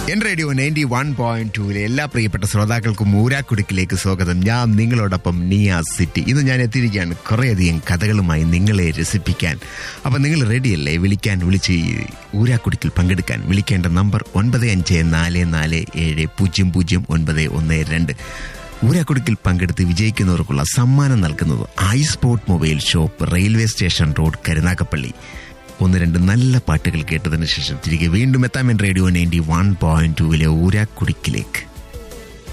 N radio 91.2 എല്ലാ പ്രിയപ്പെട്ട ശ്രോതാക്കൾക്കും ഊരാക്കുടുക്കിലേക്ക് സ്വാഗതം. ഞാൻ നിങ്ങളോടൊപ്പം നിയാസ് സിറ്റി. ഇന്ന് ഞാൻ എത്തിയിരിക്കുകയാണ് കുറേയധികം കഥകളുമായി നിങ്ങളെ രസിപ്പിക്കാൻ. അപ്പം നിങ്ങൾ റെഡിയല്ലേ? വിളിച്ച് ഊരാക്കുടുക്കിൽ പങ്കെടുക്കാൻ വിളിക്കേണ്ട നമ്പർ 9544700912. ഊരാക്കുടുക്കിൽ പങ്കെടുത്ത് വിജയിക്കുന്നവർക്കുള്ള സമ്മാനം നൽകുന്നത് ഐസ്പോർട്ട് mobile shop, railway station road, Karunagappally. 1-2 നല്ല പാട്ടുകൾ കേട്ടതിന് ശേഷം തിരികെ വീണ്ടും എത്താം. റേഡിയോ 91.2 ഊരാക്കുടുക്കിലേക്ക്.